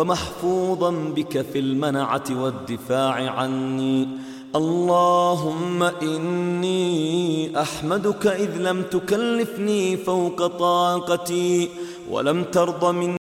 ومحفوظا بك في المنعة والدفاع عني. اللهم إني أحمدك إذ لم تكلفني فوق طاقتي ولم ترض مني